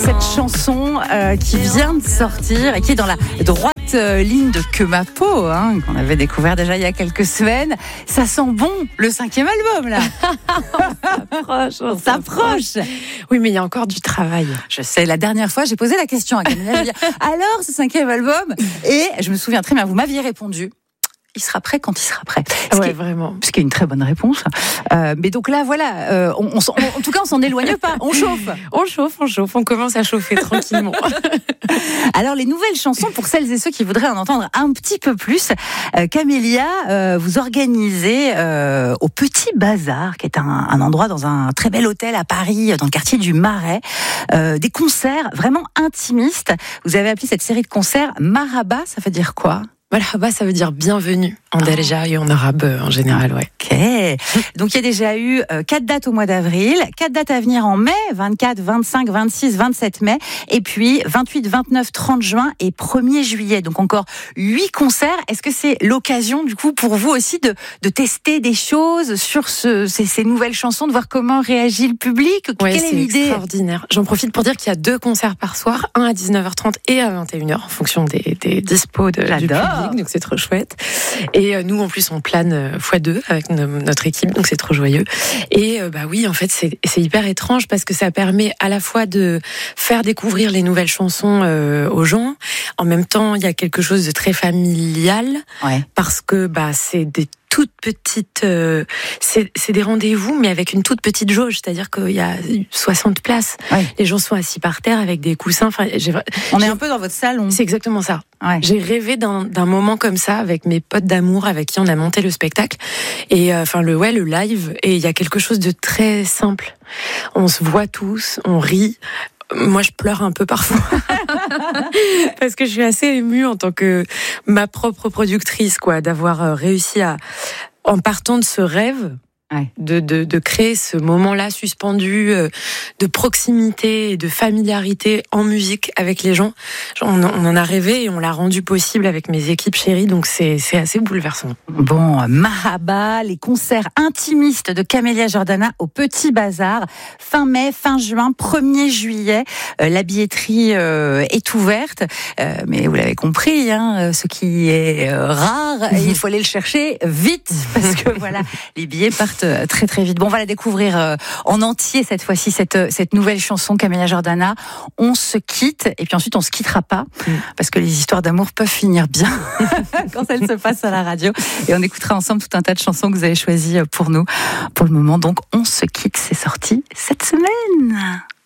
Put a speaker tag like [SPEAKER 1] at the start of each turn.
[SPEAKER 1] cette chanson qui vient de sortir et qui est dans la droite ligne de Que ma peau, qu'on avait découvert déjà il y a quelques semaines. Ça sent bon, le 5e album, là.
[SPEAKER 2] On s'approche. Oui, mais il y a encore du travail.
[SPEAKER 1] Je sais, la dernière fois, j'ai posé la question à Camilla. J'ai dit, alors, ce 5e album? Et je me souviens très bien, vous m'aviez répondu. Il sera prêt quand il sera prêt.
[SPEAKER 2] Vraiment.
[SPEAKER 1] Ce qui est une très bonne réponse. Mais donc là, voilà, en tout cas, on s'en éloigne pas. On chauffe.
[SPEAKER 2] On chauffe. On commence à chauffer tranquillement.
[SPEAKER 1] Alors, les nouvelles chansons, pour celles et ceux qui voudraient en entendre un petit peu plus, Camélia, vous organisez au Petit Bazar, qui est un endroit dans un très bel hôtel à Paris, dans le quartier du Marais, des concerts vraiment intimistes. Vous avez appelé cette série de concerts Marhaba, ça veut dire quoi?
[SPEAKER 2] Marhaba, ça veut dire bienvenue en darja et en arabe en général, ouais.
[SPEAKER 1] Ok. Donc il y a déjà eu 4 dates au mois d'avril, 4 dates à venir en mai, 24, 25, 26, 27 mai, et puis 28, 29, 30 juin et 1er juillet. Donc encore 8 concerts. Est-ce que c'est l'occasion du coup pour vous aussi de tester des choses sur ces nouvelles chansons, de voir comment réagit le public?
[SPEAKER 2] Ouais,
[SPEAKER 1] Quelle est l'idée?
[SPEAKER 2] C'est extraordinaire. J'en profite pour dire qu'il y a 2 concerts par soir, un à 19h30 et à 21h en fonction des dispos du public. Donc c'est trop chouette. Et nous, en plus, on plane x2 avec notre équipe, donc c'est trop joyeux. Et oui, en fait, c'est hyper étrange parce que ça permet à la fois de faire découvrir les nouvelles chansons aux gens. En même temps, il y a quelque chose de très familial, parce que c'est des toutes petites, c'est des rendez-vous, mais avec une toute petite jauge, c'est-à-dire qu'il y a 60 places. Ouais. Les gens sont assis par terre avec des coussins. Enfin,
[SPEAKER 1] on est un peu dans votre salon.
[SPEAKER 2] C'est exactement ça.
[SPEAKER 1] Ouais.
[SPEAKER 2] J'ai rêvé d'un moment comme ça avec mes potes d'amour avec qui on a monté le spectacle et le live. Et il y a quelque chose de très simple. On se voit tous, on rit. Moi, je pleure un peu parfois parce que je suis assez émue en tant que ma propre productrice, d'avoir réussi en partant de ce rêve. De créer ce moment-là suspendu de proximité et de familiarité en musique avec les gens. On en a rêvé et on l'a rendu possible avec mes équipes chéries, donc c'est assez bouleversant.
[SPEAKER 1] Bon, Marhaba, les concerts intimistes de Camélia Jordana au Petit Bazar, fin mai, fin juin, 1er juillet. La billetterie est ouverte, mais vous l'avez compris, ce qui est rare, il faut aller le chercher vite, parce que voilà, les billets partent très très vite. Bon, on va la découvrir en entier cette fois-ci, cette nouvelle chanson Camélia Jordana. On se quitte et puis ensuite on se quittera pas parce que les histoires d'amour peuvent finir bien quand elles se passent à la radio. Et on écoutera ensemble tout un tas de chansons que vous avez choisies pour nous. Pour le moment, donc, on se quitte. C'est sorti cette semaine.